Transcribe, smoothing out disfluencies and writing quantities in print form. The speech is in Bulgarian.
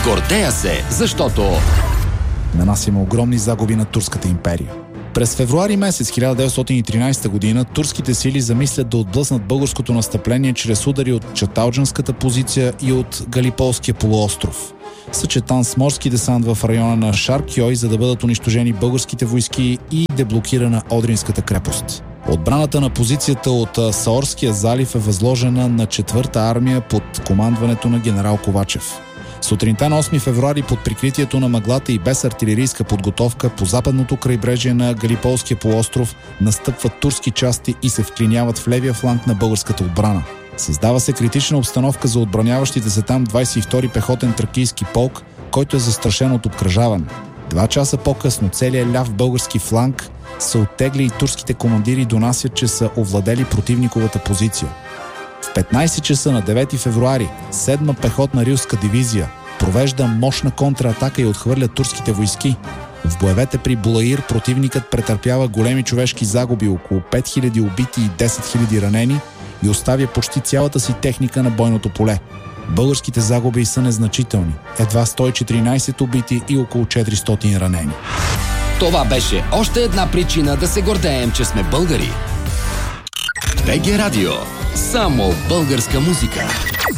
Гордея се, защото нанасяме огромни загуби на турската империя. През февруари месец 1913 година турските сили замислят да отблъснат българското настъпление чрез удари от чаталджанската позиция и от Галиполския полуостров, съчетан с морски десант в района на Шаркьой, за да бъдат унищожени българските войски и деблокирана Одринската крепост. Отбраната на позицията от Саорския залив е възложена на 4-та армия под командването на генерал Ковачев. Сутринта на 8 февруари под прикритието на мъглата и без артилерийска подготовка по западното крайбрежие на Галиполския полуостров настъпват турски части и се вклиняват в левия фланг на българската отбрана. Създава се критична обстановка за отбраняващите се там 22-ри пехотен тракийски полк, който е застрашен от обкръжаване. 2 часа по-късно целият ляв български фланг се оттегли и турските командири донасят, че са овладели противниковата позиция. В 15 часа на 9 февруари 7-ма пехотна рилска дивизия провежда мощна контратака и отхвърля турските войски. В боевете при Булаир противникът претърпява големи човешки загуби, около 5000 убити и 10 000 ранени, и оставя почти цялата си техника на бойното поле. Българските загуби са незначителни. Едва 114 убити и около 400 ранени. това беше още една причина да се гордеем, че сме българи. БГ Радио. Само българска музика.